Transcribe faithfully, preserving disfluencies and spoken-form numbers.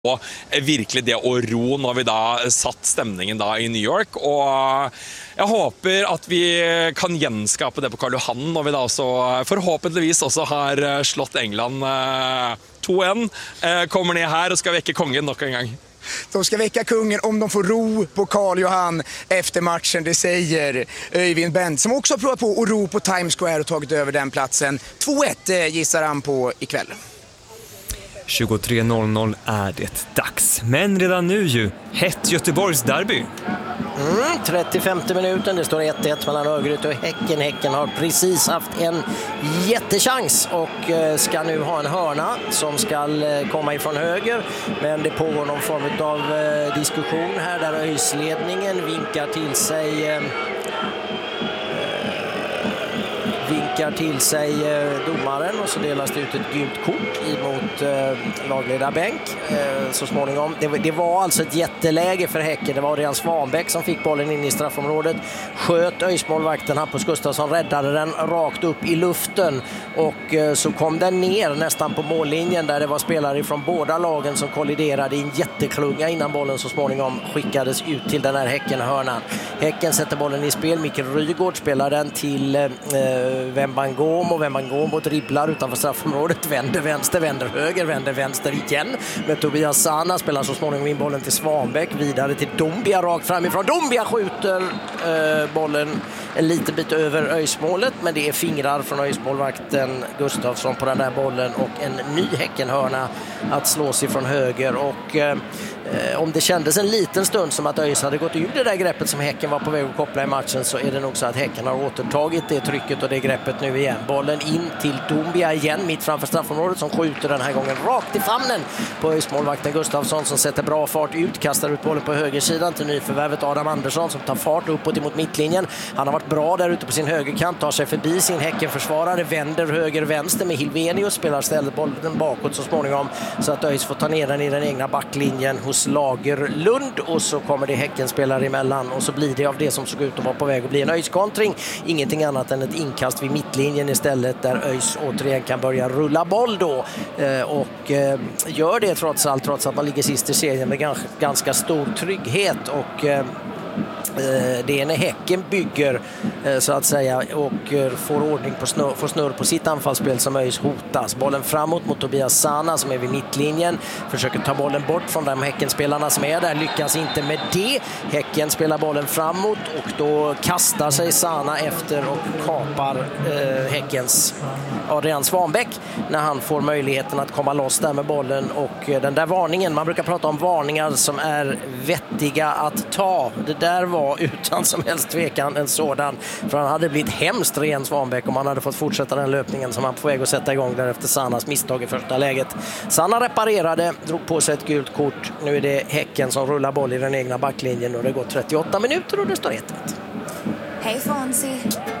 Og virkelig det å ro når vi da satt stemningen da i New York, og jeg håper at vi kan gjenskape det på Karl Johan når vi da også forhåpentligvis også har slått England to en, kommer ned her og skal vekke kongen nok en gang. De ska väcka kungen om de får ro på Karl Johan efter matchen, det säger Öyvind Bent, som också har provat på att ro på Times Square och tagit över den platsen. två ett gissar han på ikväll. tjugotre noll noll är det dags. Men redan nu ju, hett Göteborgs derby. Mm, trettiofemte minuten, det står ett ett mellan Örgryte och Häcken. Häcken har precis haft en jättechans och ska nu ha en hörna som ska komma ifrån höger. Men det pågår någon form av diskussion här där Öjsledningen vinkar till sig... vinkar till sig domaren och så delas det ut ett gult kort emot eh, lagledarbänk eh, så småningom. Det, det var alltså ett jätteläge för Häcken. Det var Örjan Svanbäck som fick bollen in i straffområdet. Sköt Öjsmålvakten Hampus Gustafsson, räddade den rakt upp i luften och eh, så kom den ner nästan på mållinjen där det var spelare från båda lagen som kolliderade i en jätteklunga innan bollen så småningom skickades ut till den här Häcken-hörnan. Häcken sätter bollen i spel. Mikael Rygaard spelar den till eh, Wembangom och Wembangom dribblar utanför straffområdet, vänder vänster, vänder höger, vänder vänster igen med Tobias Sana, spelar så småningom in bollen till Svanbäck, vidare till Dombia rakt framifrån. Dombia skjuter eh, bollen en liten bit över Öjsmålet, men det är fingrar från Öjsmålvakten Gustafsson på den där bollen och en ny Häckenhörna att slå sig från höger. Och eh, om det kändes en liten stund som att Öjs hade gått ur det där greppet som Häcken var på väg att koppla i matchen, så är det nog så att Häcken har återtagit det trycket och det greppet nu igen. Bollen in till Dombia igen mitt framför straffområdet som skjuter den här gången rakt i famnen på Öjsmålvakten Gustafsson som sätter bra fart ut, kastar ut bollen på högersidan till nyförvärvet Adam Andersson som tar fart uppåt emot mittlinjen. Han har varit bra där ute på sin högerkant, tar sig förbi sin Häckenförsvarare, vänder höger-vänster med Hilvenius, spelar stället bollen bakåt så småningom så att Öjs får ta ner den i den egna backlinjen hos Lagerlund och så kommer det Häckenspelare emellan och så blir det av det som såg ut att vara på väg att bli en Öjskontring. Ingenting annat än ett inkast vid mittlinjen istället där Öjs återigen kan börja rulla boll då eh, och eh, gör det trots allt, trots att man ligger sist i serien med ganska, ganska stor trygghet och eh, det är när Häcken bygger så att säga och får ordning på snurr, får snurr på sitt anfallsspel som Öjs hotas. Bollen framåt mot Tobias Sana som är vid mittlinjen, försöker ta bollen bort från de Häckenspelarna som är där, lyckas inte med det. Häcken spelar bollen framåt och då kastar sig Sana efter och kapar eh, Häckens Adrian Svanbäck när han får möjligheten att komma loss där med bollen och eh, den där varningen, man brukar prata om varningar som är vettiga att ta. Det där var utan som helst tvekan en sådan, för han hade blivit hemskt ren Svanbäck om han hade fått fortsätta den löpningen som han på väg att sätta igång där efter Sannas misstag i första läget. Sanna reparerade, drog på sig ett gult kort. Nu är det Häcken som rullar boll i den egna backlinjen och det går trettioåtta minuter och det står ett ett. Hej Fonsi!